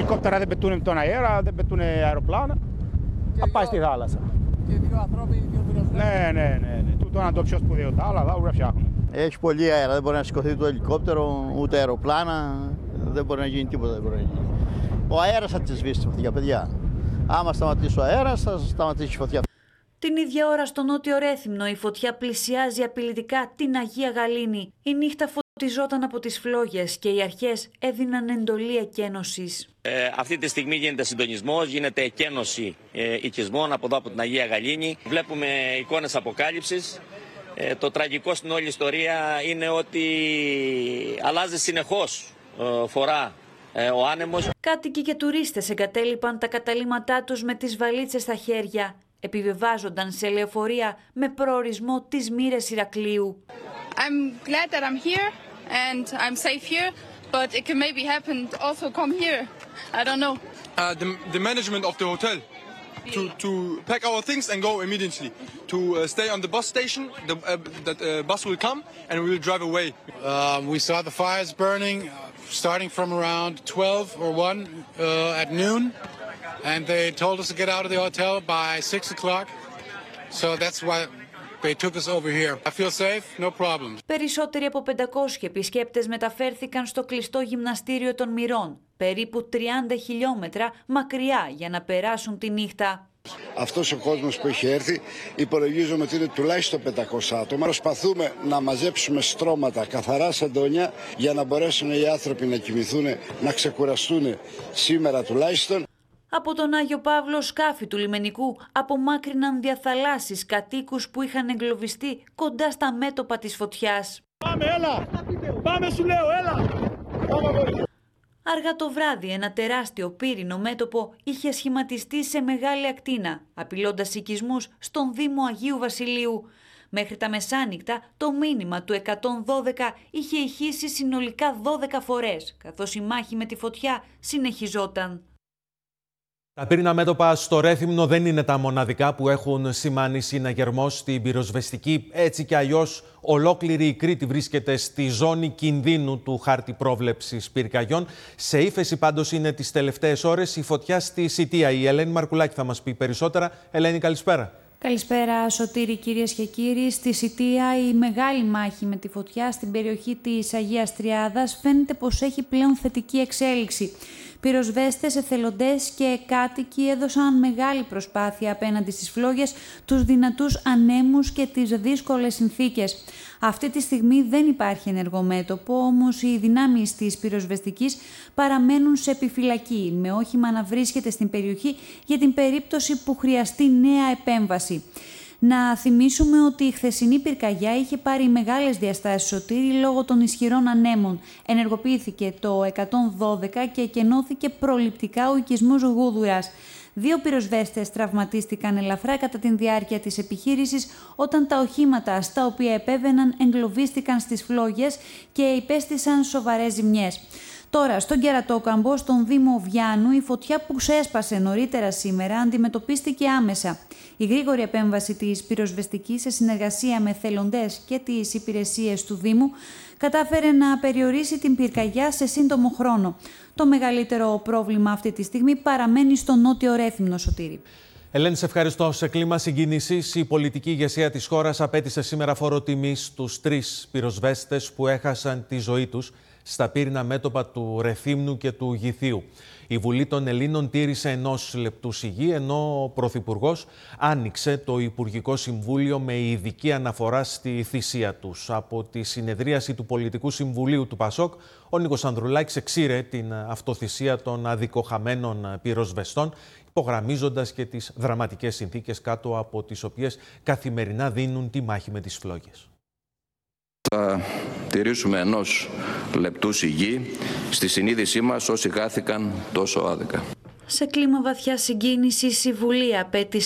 ελικόπτερα δεν πετούν τον αέρα, δεν πετούν αεροπλάνα. Θα πάει στη θάλασσα. Και δύο ανθρώποι, δύο πυροσβέστες. Ναι. Τούτο είναι το πιο σπουδαίο. Τα άλλα θα φτιάχνουν. Έχει πολύ αέρα, δεν μπορεί να σηκωθεί το ελικόπτερο, ούτε αεροπλάνα, δεν μπορεί να γίνει τίποτα. Δεν μπορεί να γίνει. Ο αέρας θα τη σβήσει τη φωτιά, παιδιά. Άμα σταματήσει ο αέρας, θα σταματήσει η φωτιά. Την ίδια ώρα στο Νότιο Ρέθυμνο η φωτιά πλησιάζει απειλητικά την Αγία Γαλήνη. Η νύχτα φωτιζόταν από τις φλόγες και οι αρχές έδιναν εντολή εκένωσης. Αυτή τη στιγμή γίνεται συντονισμός, γίνεται εκένωση οικισμών από εδώ από την Αγία Γαλήνη. Βλέπουμε εικόνες αποκάλυψης. Το τραγικό στην όλη ιστορία είναι ότι αλλάζει συνεχώς φορά ο άνεμος. Κάτοικοι και τουρίστες εγκατέλειπαν τα καταλύματά τους με τις βαλίτσες στα χέρια. Επιβιβάζονταν σε λεωφορεία με προορισμό τις Μοίρες Ηρακλείου. I'm glad that I'm here and I'm safe here, but it can maybe happen also come here. I don't know. The management of the hotel to pack our things and go immediately. To stay on the bus station, that bus will come and we will drive away. We saw the fires burning starting from around 12 or 1 at noon, and they told us to get out of the hotel by 6 o'clock. So that's why they took us over here. I feel safe, no problems. Περισσότεροι από 500 επισκέπτες μεταφέρθηκαν στο κλειστό γυμναστήριο των Μυρών, περίπου 30 χιλιόμετρα μακριά για να περάσουν τη νύχτα. Αυτός ο κόσμος που έχει έρθει υπολογίζουμε ότι είναι τουλάχιστον 500 άτομα. Προσπαθούμε να μαζέψουμε στρώματα, καθαρά σεντόνια, για να μπορέσουν οι άνθρωποι να κοιμηθούν, να ξεκουραστούν σήμερα τουλάχιστον. Από τον Άγιο Παύλο σκάφη του λιμενικού απομάκρυναν διαθαλάσσεις κατοίκους που είχαν εγκλωβιστεί κοντά στα μέτωπα της φωτιάς. Πάμε, έλα! Πάμε, σου λέω, έλα! Αργά το βράδυ ένα τεράστιο πύρινο μέτωπο είχε σχηματιστεί σε μεγάλη ακτίνα, απειλώντας οικισμούς στον Δήμο Αγίου Βασιλείου. Μέχρι τα μεσάνυχτα το μήνυμα του 112 είχε ηχήσει συνολικά 12 φορές, καθώς η μάχη με τη φωτιά συνεχιζόταν. Τα πύρινα μέτωπα στο Ρέθυμνο δεν είναι τα μοναδικά που έχουν σημάνει συναγερμό στην πυροσβεστική. Έτσι κι αλλιώς, ολόκληρη η Κρήτη βρίσκεται στη ζώνη κινδύνου του χάρτη πρόβλεψης πυρκαγιών. Σε ύφεση πάντως είναι τις τελευταίες ώρες η φωτιά στη Σιτία. Η Ελένη Μαρκουλάκη θα μας πει περισσότερα. Ελένη, καλησπέρα. Καλησπέρα, Σωτήρη, κυρίες και κύριοι. Στη Σιτία η μεγάλη μάχη με τη φωτιά στην περιοχή της Αγίας Τριάδας φαίνεται πως έχει πλέον θετική εξέλιξη. Πυροσβέστες, εθελοντές και κάτοικοι έδωσαν μεγάλη προσπάθεια απέναντι στις φλόγες, τους δυνατούς ανέμους και τις δύσκολες συνθήκες. Αυτή τη στιγμή δεν υπάρχει ενεργό μέτωπο, όμως οι δυνάμεις της πυροσβεστικής παραμένουν σε επιφυλακή, με όχημα να βρίσκεται στην περιοχή για την περίπτωση που χρειαστεί νέα επέμβαση. Να θυμίσουμε ότι η χθεσινή πυρκαγιά είχε πάρει μεγάλες διαστάσεις, Σωτήρη, λόγω των ισχυρών ανέμων. Ενεργοποιήθηκε το 112 και εκενώθηκε προληπτικά ο οικισμός Γούδουρας. 2 πυροσβέστες τραυματίστηκαν ελαφρά κατά τη διάρκεια της επιχείρησης όταν τα οχήματα στα οποία επέβαιναν εγκλωβίστηκαν στις φλόγες και υπέστησαν σοβαρές ζημιές. Τώρα, στον Κερατόκαμπο, στον Δήμο Βιάνου, η φωτιά που ξέσπασε νωρίτερα σήμερα αντιμετωπίστηκε άμεσα. Η γρήγορη επέμβαση της πυροσβεστικής σε συνεργασία με θελοντές και τις υπηρεσίες του Δήμου κατάφερε να περιορίσει την πυρκαγιά σε σύντομο χρόνο. Το μεγαλύτερο πρόβλημα αυτή τη στιγμή παραμένει στο Νότιο Ρέθυμνο, Σωτήρη. Ελένη, σε ευχαριστώ. Σε κλίμα συγκίνησης, η πολιτική ηγεσία της χώρας απέτησε σήμερα φόρο τιμής στους 3 πυροσβέστες που έχασαν τη ζωή τους στα πύρινα μέτωπα του Ρεθύμνου και του Γηθίου. Η Βουλή των Ελλήνων τήρησε 1 λεπτού σιγή, ενώ ο Πρωθυπουργός άνοιξε το Υπουργικό Συμβούλιο με ειδική αναφορά στη θυσία τους. Από τη συνεδρίαση του Πολιτικού Συμβουλίου του ΠΑΣΟΚ, ο Νίκος Ανδρουλάκης εξήρε την αυτοθυσία των αδικοχαμένων πυροσβεστών, υπογραμμίζοντας και τις δραματικές συνθήκες κάτω από τις οποίες καθημερινά δίνουν τη μάχη με τις φλόγες. Θα τηρήσουμε 1 λεπτού σιγή στη συνείδησή μας όσοι χάθηκαν τόσο άδικα. Σε κλίμα βαθιά συγκίνησης, η Βουλή απέτησε